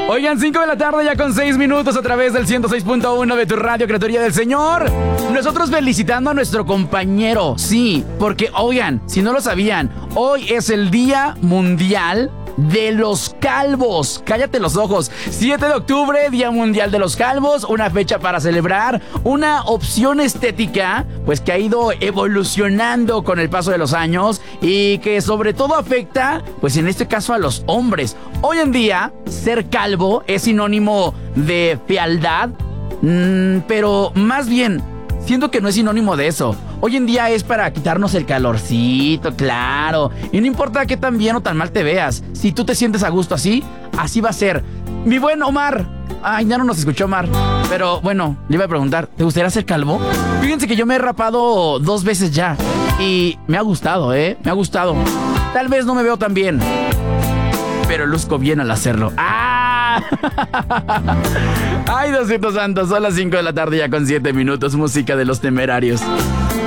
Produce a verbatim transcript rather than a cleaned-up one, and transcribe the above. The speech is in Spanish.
Oigan, cinco de la tarde ya con seis minutos a través del ciento seis punto uno de tu radio, Criaturía del Señor. Nosotros felicitando a nuestro compañero, sí, porque oigan, si no lo sabían, hoy es el Día Mundial de los Calvos. Cállate los ojos. siete de octubre, Día Mundial de los Calvos, una fecha para celebrar una opción estética, pues que ha ido evolucionando con el paso de los años y que sobre todo afecta, pues en este caso a los hombres. Hoy en día, ser calvo es sinónimo de fealdad, mmm, pero más bien, siento que no es sinónimo de eso. Hoy en día es para quitarnos el calorcito, claro. Y no importa qué tan bien o tan mal te veas. Si tú te sientes a gusto así, así va a ser. Mi buen Omar. Ay, ya no nos escuchó Omar. Pero bueno, le iba a preguntar, ¿te gustaría ser calvo? Fíjense que yo me he rapado dos veces ya. Y me ha gustado, ¿eh? Me ha gustado. Tal vez no me veo tan bien, pero luzco bien al hacerlo. ¡Ah! ¡Ay, Diosito Santo! Son las cinco de la tarde ya con siete minutos. Música de Los Temerarios.